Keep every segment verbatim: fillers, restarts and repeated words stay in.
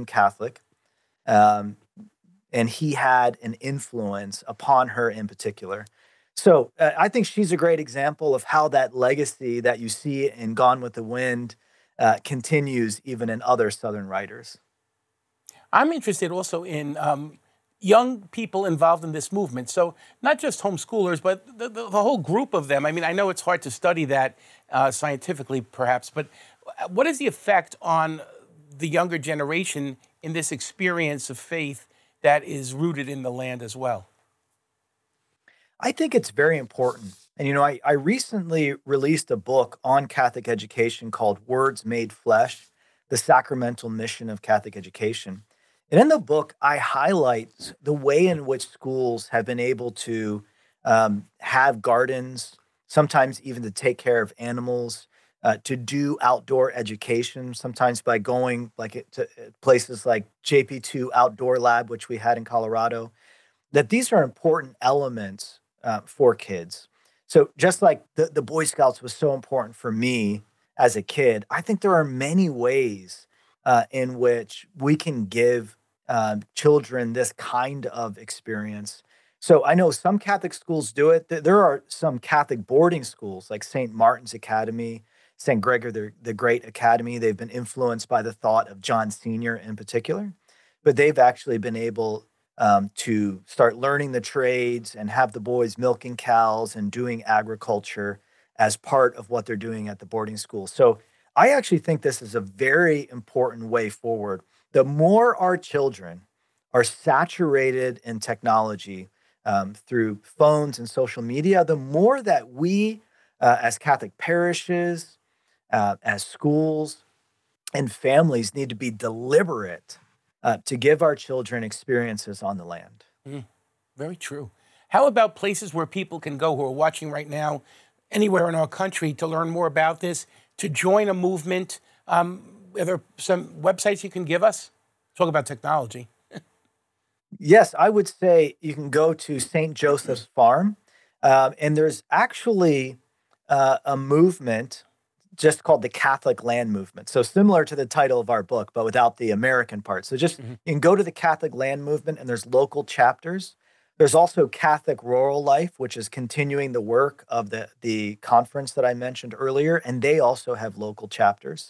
Roman Catholic, um, and he had an influence upon her in particular. So uh, I think she's a great example of how that legacy that you see in Gone with the Wind uh, continues even in other Southern writers. I'm interested also in um, young people involved in this movement. So not just homeschoolers, but the, the, the whole group of them. I mean, I know it's hard to study that uh, scientifically, perhaps, but what is the effect on the younger generation in this experience of faith that is rooted in the land as well? I think it's very important. And, you know, I, I recently released a book on Catholic education called Words Made Flesh, The Sacramental Mission of Catholic Education. And in the book, I highlight the way in which schools have been able to um, have gardens, sometimes even to take care of animals, uh, to do outdoor education, sometimes by going like it- to uh, places like J P two Outdoor Lab, which we had in Colorado, that these are important elements uh, for kids. So just like the, the Boy Scouts was so important for me as a kid, I think there are many ways uh, in which we can give um, children this kind of experience. So I know some Catholic schools do it. Th- There are some Catholic boarding schools like Saint Martin's Academy, Saint Gregor the, the Great Academy. They've been influenced by the thought of John Senior in particular, but they've actually been able um, to start learning the trades and have the boys milking cows and doing agriculture as part of what they're doing at the boarding school. So I actually think this is a very important way forward. The more our children are saturated in technology um, through phones and social media, the more that we, uh, as Catholic parishes, uh, as schools, and families need to be deliberate uh, to give our children experiences on the land. Mm, very true. How about places where people can go who are watching right now, anywhere in our country, to learn more about this, to join a movement? Um, are there some websites you can give us? Talk about technology. Yes, I would say you can go to Saint Joseph's Farm, um, and there's actually uh, a movement just called the Catholic Land Movement. So similar to the title of our book, but without the American part. So just Mhm. you can go to the Catholic Land Movement, and there's local chapters. There's also Catholic Rural Life, which is continuing the work of the the conference that I mentioned earlier, and they also have local chapters.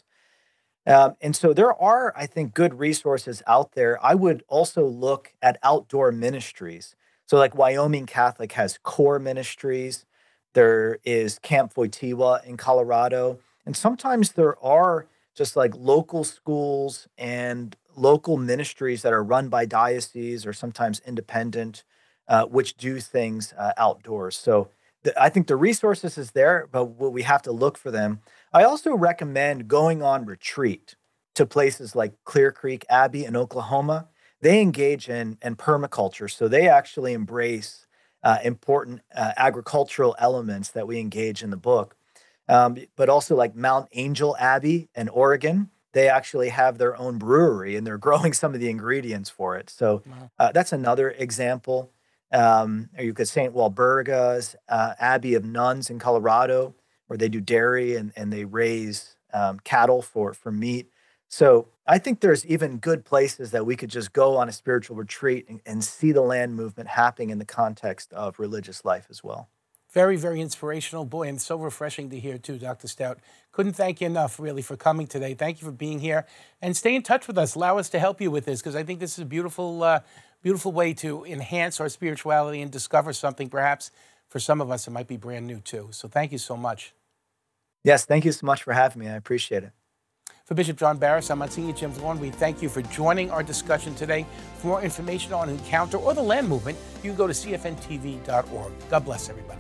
Um, and so there are, I think, good resources out there. I would also look at outdoor ministries. So, like Wyoming Catholic has core ministries. There is Camp Wojtyła in Colorado. And sometimes there are just like local schools and local ministries that are run by dioceses or sometimes independent, uh, which do things uh, outdoors. So, the, I think the resources is there, but what we have to look for them. I also recommend going on retreat to places like Clear Creek Abbey in Oklahoma. They engage in, in permaculture, so they actually embrace uh, important uh, agricultural elements that we engage in the book. Um, but also like Mount Angel Abbey in Oregon, they actually have their own brewery and they're growing some of the ingredients for it. So Wow. uh, that's another example. Um, or you could Saint Walburga's uh, Abbey of Nuns in Colorado, where they do dairy and, and they raise um, cattle for, for meat. So I think there's even good places that we could just go on a spiritual retreat and, and see the land movement happening in the context of religious life as well. Very, very inspirational, boy, and so refreshing to hear too, Doctor Stout. Couldn't thank you enough, really, for coming today. Thank you for being here, and stay in touch with us. Allow us to help you with this, because I think this is a beautiful, uh, beautiful way to enhance our spirituality and discover something. Perhaps for some of us, it might be brand new too. So, thank you so much. Yes, thank you so much for having me. I appreciate it. For Bishop John Barris, I'm Monsignor Jim Vallone. We thank you for joining our discussion today. For more information on Encounter or the land movement, you can go to C F N T V dot org. God bless everybody.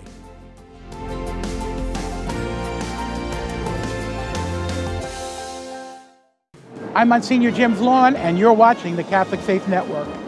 I'm Monsignor Jim Vallone, and you're watching the Catholic Faith Network.